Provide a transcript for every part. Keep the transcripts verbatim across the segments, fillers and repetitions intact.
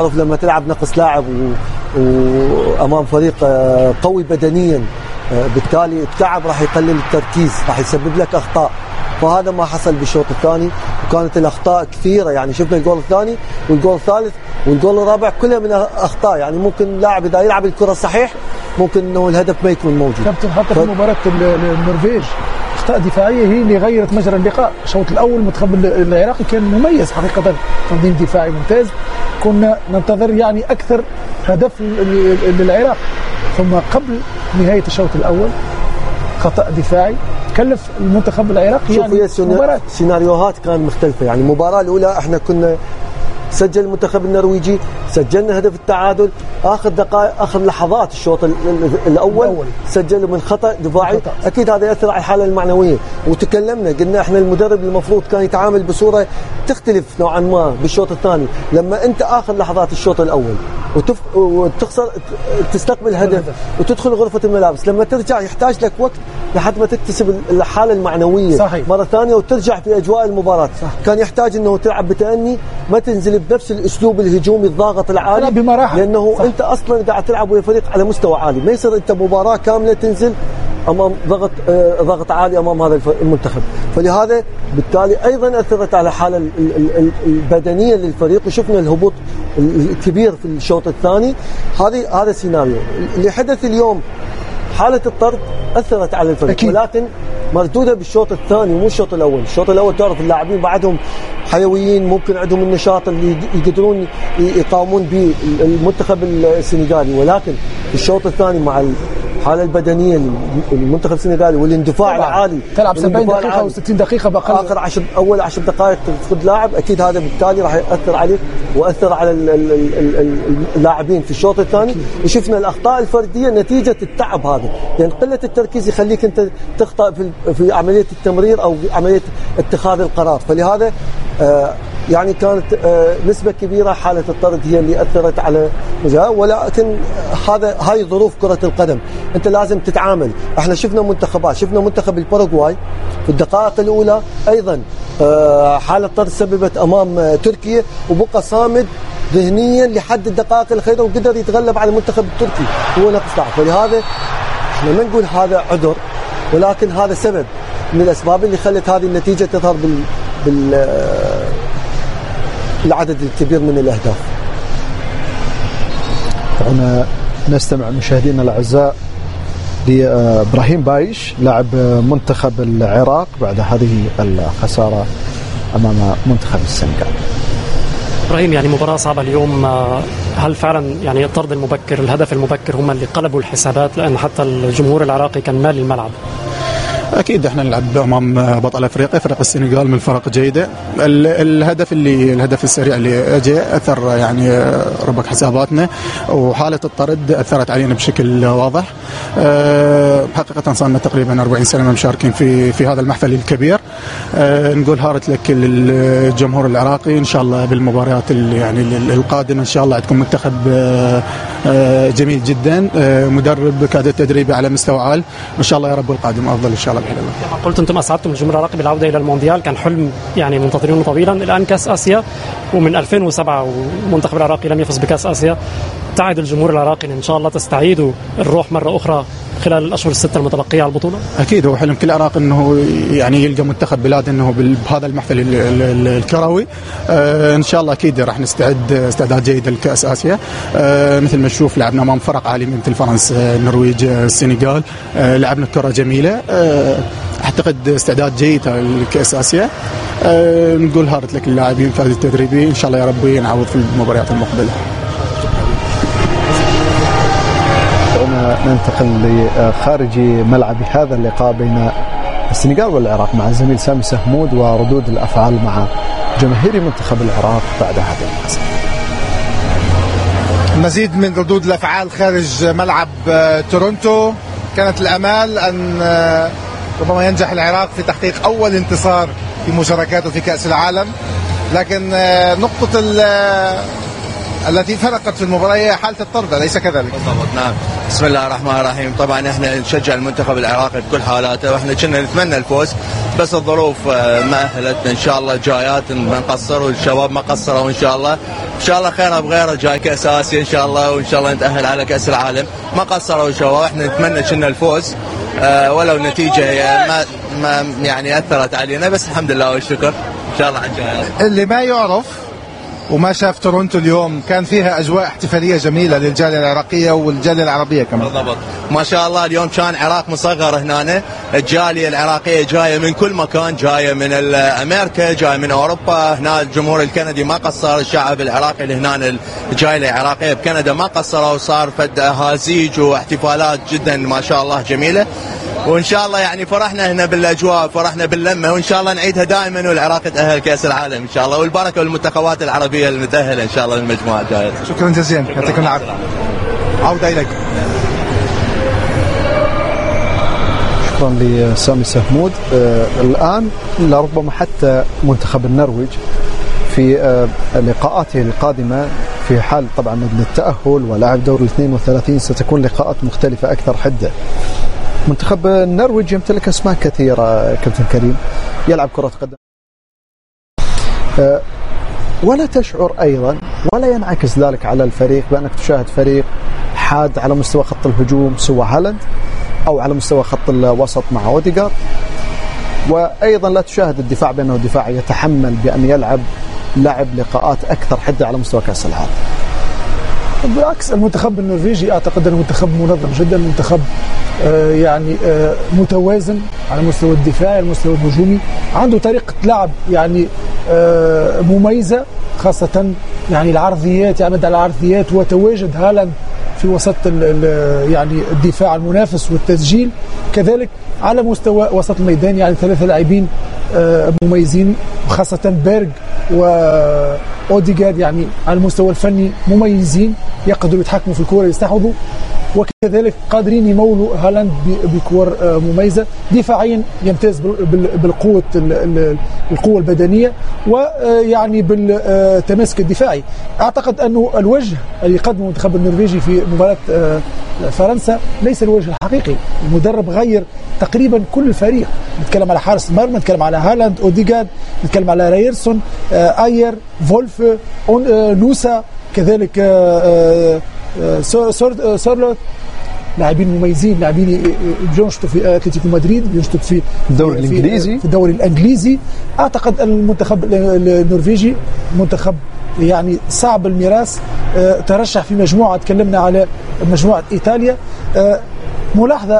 لما تلعب نقص لاعب وامام فريق قوي بدنيا، بالتالي التعب راح يقلل التركيز، راح يسبب لك اخطاء، فهذا ما حصل بالشوط الثاني، وكانت الاخطاء كثيره. يعني شفنا الجول الثاني والجول الثالث والجول الرابع كلها من اخطاء. يعني ممكن لاعب اذا يلعب الكره الصحيح ممكن انه الهدف ما يكون موجود. كابتن حتى ف... في مباراه النرويج اخطاء دفاعيه هي اللي غيرت مجرى اللقاء. الشوط الاول المنتخب العراقي كان مميز حقيقه، تنظيم دفاعي ممتاز، كنا ننتظر يعني اكثر هدف للعراق، ثم قبل نهايه الشوط الاول خطا دفاعي كلف المنتخب العراقي. يعني مباراة سيناريوهات كانت مختلفه. يعني المباراه الاولى احنا كنا سجل المنتخب النرويجي، سجلنا هدف التعادل اخر دقائق اخر لحظات الشوط الاول, الأول. سجل من خطا دفاعي، اكيد هذا ياثر على الحاله المعنويه. وتكلمنا قلنا احنا المدرب المفروض كان يتعامل بصوره تختلف نوعا ما بالشوط الثاني، لما انت اخر لحظات الشوط الاول وتف... وتخسر تستقبل هدف وتدخل غرفه الملابس، لما ترجع يحتاج لك وقت لحد ما تكتسب الحاله المعنويه صحيح. مره ثانيه وترجع في اجواء المباراه. صح. كان يحتاج انه تلعب بتأني، ما تنزل بنفس الاسلوب الهجومي الضاغط العالي، لانه صح. انت اصلا قاعد تلعب ويا فريق على مستوى عالي، ما يصير انت مباراه كامله تنزل امام ضغط آه ضغط عالي امام هذا المنتخب. فلهذا بالتالي ايضا اثرت على الحاله البدنيه للفريق، وشفنا الهبوط الكبير في الشوط الثاني. هذه هذا سيناريو اللي حدث اليوم. حاله الطرد اثرت على الفريق أكيد. ولكن مردوده بالشوط الثاني مو الشوط الاول. الشوط الاول تعرف اللاعبين بعدهم حيويين، ممكن عندهم النشاط اللي يقدرون يقاومون به المنتخب السنغالي، ولكن الشوط الثاني مع الحاله البدنيه للمنتخب السنغالي والاندفاع العالي، تلعب سبعين دقيقه و60 دقيقه باقل اخر عشر اول عشر دقائق تفقد لاعب، اكيد هذا بالتالي راح ياثر عليك واثر على اللاعبين في الشوط الثاني. وشفنا الاخطاء الفرديه نتيجه التعب هذا، يعني قله التركيز يخليك انت تخطئ في في عمليه التمرير او عمليه اتخاذ القرار. فلهذا آه يعني كانت آه نسبه كبيره حاله الطرد هي اللي اثرت على مجال. ولكن هذا هاي ظروف كره القدم، انت لازم تتعامل. احنا شفنا منتخبات، شفنا منتخب الباراغواي في الدقائق الاولى ايضا آه حاله طرد سببت امام آه تركيا، وبقى صامد ذهنيا لحد الدقائق الاخيره وقدر يتغلب على المنتخب التركي هو نقص ضعف. فلهذا احنا ما نقول هذا عذر، ولكن هذا سبب من الاسباب اللي خلت هذه النتيجه تظهر بال بال العدد الكبير من الاهداف. هنا نستمع مشاهدينا الاعزاء لابراهيم بايش لاعب منتخب العراق بعد هذه الخساره امام منتخب السنغال. ابراهيم، يعني مباراه صعبه اليوم، هل فعلا يعني الطرد المبكر الهدف المبكر هم اللي قلبوا الحسابات، لان حتى الجمهور العراقي كان مالي الملعب؟ اكيد احنا نلعب امام بطل افريقيا، فريق السنغال من الفرق جيده. الهدف اللي الهدف السريع اللي اجى اثر يعني ربك حساباتنا، وحاله الطرد اثرت علينا بشكل واضح. أه حقيقه صارنا تقريبا أربعين سنه مشاركين في في هذا المحفل الكبير. أه نقول هارت لك الجمهور العراقي، ان شاء الله بالمباريات يعني القادمه ان شاء الله عندكم منتخب أه جميل جدا، أه مدرب كادر تدريبي على مستوى عال، ان شاء الله يا رب القادم افضل ان شاء الله. كما قلت انتم اسعدتم الجمهور العراقي بالعوده الى المونديال، كان حلم يعني منتظرينه طويلا. الان كاس اسيا، ومن ألفين وسبعة والمنتخب العراقي لم يفز بكاس اسيا. تعد الجمهور العراقي ان شاء الله تستعيدوا الروح مره اخرى خلال الاشهر السته المتبقيه على البطوله؟ اكيد هو حلم كل عراقي انه يعني يلقى منتخب بلاده انه بهذا المحفل الكروي. آه ان شاء الله اكيد راح نستعد استعداد جيد لكاس اسيا. آه مثل ما نشوف لعبنا امام فرق عالميه مثل فرنسا، النرويج، السنغال. آه لعبنا كره جميله. آه اعتقد استعداد جيد لكاس اسيا. آه نقول هارت لك اللاعبين في هذه التدريبيه، ان شاء الله يا رب ينعوض في المباريات المقبله. ننتقل لخارج ملعب هذا اللقاء بين السنغال والعراق مع الزميل سامي سهمود، وردود الأفعال مع جماهير منتخب العراق بعد هذا القسم. مزيد من ردود الأفعال خارج ملعب تورونتو. كانت الأمال أن ربما ينجح العراق في تحقيق أول انتصار في مشاركاته في كأس العالم، لكن نقطة التي فرقت في المباراة هي حالة الطرد، أليس كذلك؟ بالضبط، نعم. بسم الله الرحمن الرحيم. طبعا احنا نشجع المنتخب العراقي بكل حالاته، واحنا كنا نتمنى الفوز، بس الظروف ما أهلتنا. إن شاء الله جايات ما نقصر، والشباب ما قصروا إن شاء الله. إن شاء الله خير بغيره، جاي كأس آسيا إن شاء الله، وإن شاء الله نتأهل على كأس العالم. ما قصروا الشباب، احنا نتمنى كنا الفوز، أه ولو النتيجة ما ما يعني أثرت علينا، بس الحمد لله والشكر. إن شاء الله على الجايات. اللي ما يعرف وما شاف تورونتو اليوم، كان فيها أجواء احتفالية جميلة للجالية العراقية والجالية العربية كمان. بالضبط، ما شاء الله. اليوم كان عراق مصغر هنا، الجالية العراقية جاية من كل مكان، جاية من أمريكا، جاية من أوروبا. هنا الجمهور الكندي ما قصر، الشعب العراقي اللي هنا الجالية العراقية بكندا ما قصروا، وصار فد هازيج واحتفالات جدا ما شاء الله جميلة. وإن شاء الله يعني فرحنا هنا بالأجواء، فرحنا باللمة، وإن شاء الله نعيدها دائما والعراق تأهل كأس العالم إن شاء الله، والبركة والمنتخبات العربية المتأهلة إن شاء الله للمجموعة الجاية. شكرا جزيلا، يعطيكم العافية. عودة إليك. شكرا لسامي سهمود. آه الآن لربما حتى منتخب النرويج في آه لقاءاته القادمة، في حال طبعا من التأهل ولعب دور الاثنين وثلاثين، ستكون لقاءات مختلفة أكثر حدة. منتخب النرويج يمتلك أسماء كثيرة كابتن كريم، يلعب كرة قدم، أه ولا تشعر أيضا ولا ينعكس ذلك على الفريق بأنك تشاهد فريق حاد على مستوى خط الهجوم سوى هالاند، أو على مستوى خط الوسط مع أوديغارد، وأيضا لا تشاهد الدفاع بأنه دفاع يتحمل بأن يلعب لعب لقاءات أكثر حدة على مستوى كأس العالم. بالعكس، المنتخب النرويجي أعتقد أنه منتخب منظم جدا، منتخب آه يعني آه متوازن على مستوى الدفاع، على المستوى الهجومي، عنده طريقة لعب يعني آه مميزة، خاصة يعني العرضيات، يعمد على العرضيات، وتواجد هالاند في وسط يعني الدفاع المنافس والتسجيل، كذلك على مستوى وسط الميدان يعني ثلاثة لاعبين آه مميزين، خاصة بيرغ وأوديغارد يعني على المستوى الفني مميزين، يقدروا يتحكموا في الكرة، يستحوذوا، وكذلك قادرين يمولوا هالاند بكور مميزة. دفاعيا يمتاز بالقوة القوة البدنية ويعني بالتماسك الدفاعي. أعتقد أنه الوجه اللي قدمه المنتخب النرويجي في مباراة فرنسا ليس الوجه الحقيقي. المدرب غير تقريبا كل الفريق، نتكلم على حارس المرمى، نتكلم على هالاند، أوديغارد، نتكلم على رايرسون، آير، فولف، نوسا، كذلك سورلوت، لاعبين مميزين، لاعبين بينشطوا في اتلتيكو مدريد، بينشطوا في الدوري الانجليزي في الدوري الانجليزي. اعتقد المنتخب النرويجي منتخب يعني صعب الميراث، ترشح في مجموعه، تكلمنا على مجموعه ايطاليا. ملاحظه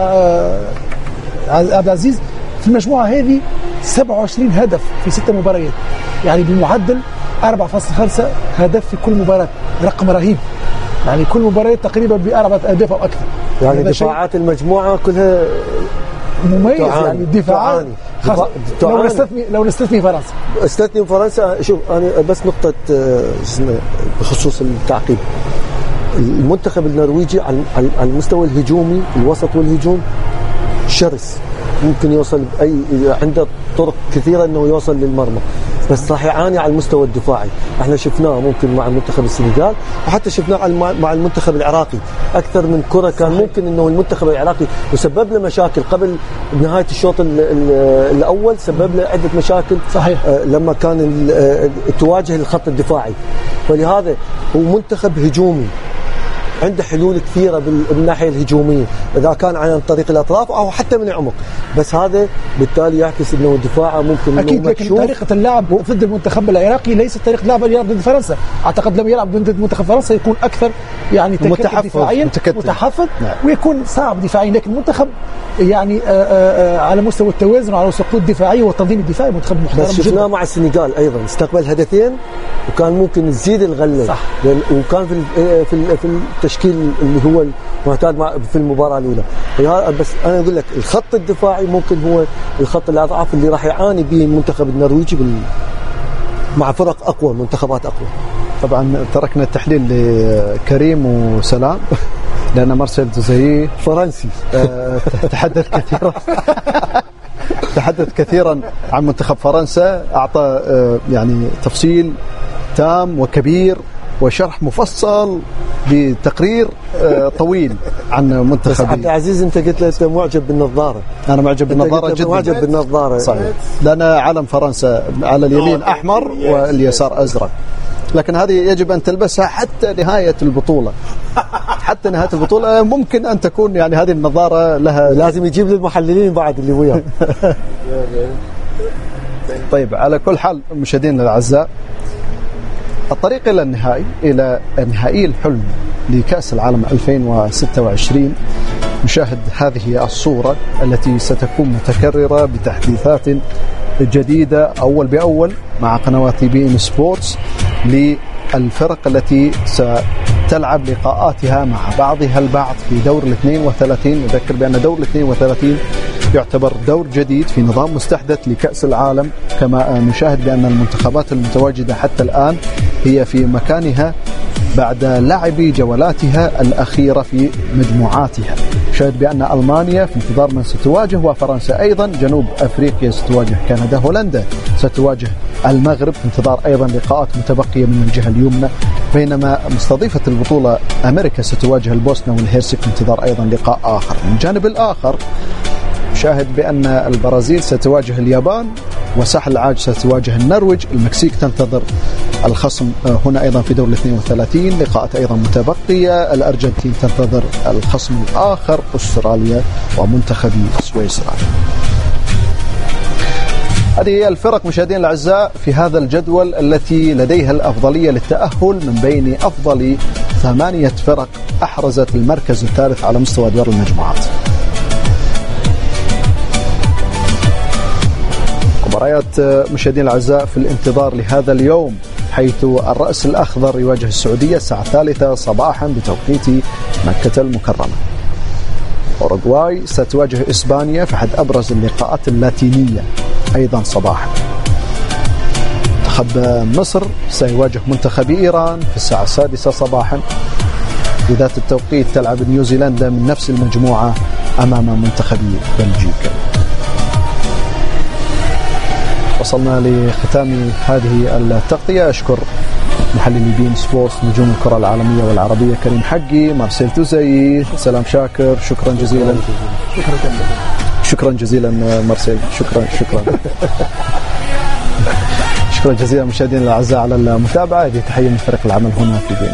عبد العزيز، في المجموعه هذه سبعة وعشرين هدف في ست مباريات، يعني بمعدل أربعة فاصلة خمسة هدف في كل مباراة، رقم رهيب. يعني كل مباراة تقريبا بأربعة أهداف أو أكثر. يعني دفاعات المجموعة كلها مميز، يعني الدفاعات لو نستثني لو نستثني فرنسا استثني فرنسا. شوف أنا بس نقطة بخصوص التعقيب، المنتخب النرويجي على المستوى الهجومي، الوسط والهجوم شرس، ممكن يوصل بأي، عنده طرق كثيرة أنه يوصل للمرمى، بس راح يعاني على المستوى الدفاعي. احنا شفناه ممكن مع منتخب السنغال، وحتى شفناه مع المنتخب العراقي، اكثر من كره كان ممكن انه المنتخب العراقي وسبب له مشاكل قبل نهايه الشوط الاول، سبب له عده مشاكل. صحيح. لما كان تواجه الخط الدفاعي، فلهذا هو منتخب هجومي عنده حلول كثيرة بالناحية الهجومية، إذا كان عن طريق الأطراف أو حتى من العمق، بس هذا بالتالي يعكس أنه دفاعه ممكن أكيد. لكن طريقة اللعب ضد المنتخب العراقي ليست طريقة اللعب اللي يلعب ضد فرنسا. أعتقد لما يلعب ضد منتخب فرنسا يكون أكثر يعني متحفظ دفاعيا، متحفظ، نعم. ويكون صعب دفاعيا. لكن المنتخب يعني آآ آآ على مستوى التوازن وعلى مستوى القوة الدفاعية والتنظيم الدفاعي منتخب محترم. بس شفناه مع السنغال أيضا استقبل هدفين وكان ممكن تزيد الغلة، صح. وكان في في في التشكيل اللي هو المعتاد في المباراة الأولى. بس أنا أقول لك الخط الدفاعي ممكن هو الخط الأضعف اللي راح يعاني به المنتخب النرويجي بال... مع فرق أقوى، منتخبات أقوى. طبعا تركنا التحليل لكريم وسلام لأن مارسيل دوزاي فرنسي تحدث كثيرا تحدث كثيرا عن منتخب فرنسا، أعطى يعني تفصيل تام وكبير وشرح مفصل بتقرير طويل عن منتخب. عبد العزيز أنت قلت لي أنت معجب بالنظارة. أنا معجب بالنظارة جدا. معجب بالنظارة. صحيح. لأن علم فرنسا على اليمين أحمر واليسار أزرق، لكن هذه يجب أن تلبسها حتى نهاية البطولة. حتى نهاية البطولة ممكن أن تكون يعني هذه النظارة لها. لازم يجيب للمحللين بعد اللي وياه. طيب على كل حال مشاهدينا الأعزاء، الطريق إلى النهائي إلى نهائي الحلم لكأس العالم ألفين وستة وعشرين نشاهد هذه الصورة التي ستكون متكررة بتحديثات جديدة أول بأول مع قنوات بي إن سبورتس للفرق التي ستلعب لقاءاتها مع بعضها البعض في دور الاثنين وثلاثين. نذكر بأن دور الاثنين وثلاثين يعتبر دور جديد في نظام مستحدث لكأس العالم، كما نشاهد بأن المنتخبات المتواجدة حتى الآن هي في مكانها بعد لعب جولاتها الأخيرة في مجموعاتها. شاهد بأن ألمانيا في انتظار من ستواجه، وفرنسا أيضا، جنوب أفريقيا ستواجه كندا، هولندا ستواجه المغرب في انتظار أيضا لقاءات متبقية من الجهة اليمنى، بينما مستضيفة البطولة أمريكا ستواجه البوسنة والهيرسك في انتظار أيضا لقاء آخر. من الجانب الآخر شاهد بأن البرازيل ستواجه اليابان، وساحل العاج ستواجه النرويج، المكسيك تنتظر الخصم هنا أيضا في دور الاثنين وثلاثين، لقاءات أيضا متبقية، الأرجنتين تنتظر الخصم الآخر أستراليا ومنتخب سويسرا. هذه هي الفرق مشاهدين الأعزاء في هذا الجدول التي لديها الأفضلية للتأهل من بين أفضل ثمانية فرق أحرزت المركز الثالث على مستوى دور المجموعات. مباريات مشاهدين الأعزاء في الانتظار لهذا اليوم، حيث الرأس الأخضر يواجه السعودية الساعة الثالثة صباحا بتوقيت مكة المكرمة. أوروغواي ستواجه إسبانيا في أحد أبرز اللقاءات اللاتينية أيضا صباحا. منتخب مصر سيواجه منتخب إيران في الساعة السادسة صباحا. بذات التوقيت تلعب نيوزيلندا من نفس المجموعة أمام منتخب بلجيكا. وصلنا لختام هذه التغطية. أشكر محللي بي إن سبورتس نجوم الكرة العالمية والعربية كريم حقي، مارسيل توزي، سلام شاكر، شكرا جزيلا. شكرا جزيلا مارسيل، شكرا شكرا شكرا جزيلا مشاهدينا الأعزاء على المتابعة. هذه تحية من فريق العمل هنا في بي إن.